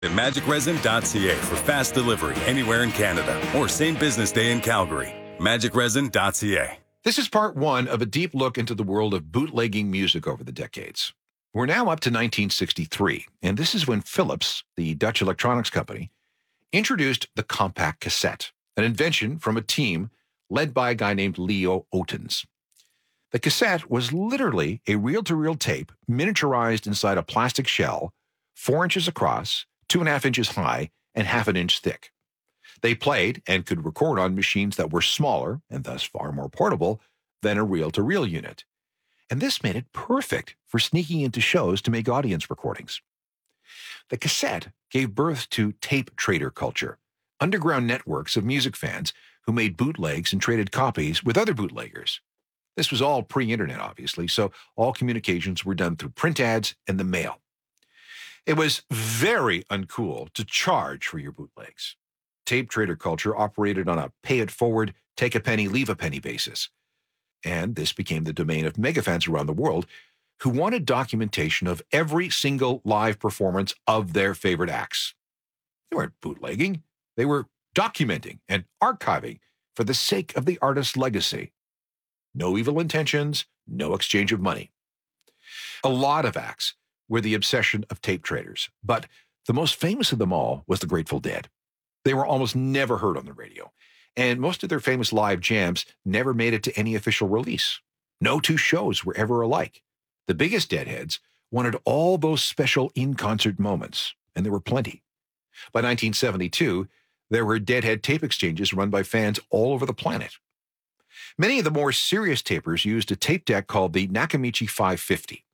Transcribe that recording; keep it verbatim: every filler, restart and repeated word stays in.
At magic resin dot c a for fast delivery anywhere in Canada or same business day in Calgary. magic resin dot c a. This is part one of a deep look into the world of bootlegging music over the decades. We're now up to nineteen sixty-three, and this is when Philips, the Dutch electronics company, introduced the compact cassette, an invention from a team led by a guy named Leo Otens. The cassette was literally a reel-to-reel tape miniaturized inside a plastic shell, four inches across, two and a half inches high, and half an inch thick. They played and could record on machines that were smaller and thus far more portable than a reel-to-reel unit. And this made it perfect for sneaking into shows to make audience recordings. The cassette gave birth to tape trader culture, underground networks of music fans who made bootlegs and traded copies with other bootleggers. This was all pre-internet, obviously, so all communications were done through print ads and the mail. It was very uncool to charge for your bootlegs. Tape trader culture operated on a pay-it-forward, take-a-penny, leave-a-penny basis. And this became the domain of megafans around the world who wanted documentation of every single live performance of their favorite acts. They weren't bootlegging. They were documenting and archiving for the sake of the artist's legacy. No evil intentions, no exchange of money. A lot of acts were the obsession of tape traders, but the most famous of them all was the Grateful Dead. They were almost never heard on the radio, and most of their famous live jams never made it to any official release. No two shows were ever alike. The biggest Deadheads wanted all those special in-concert moments, and there were plenty. By nineteen seventy-two, there were Deadhead tape exchanges run by fans all over the planet. Many of the more serious tapers used a tape deck called the Nakamichi five fifty.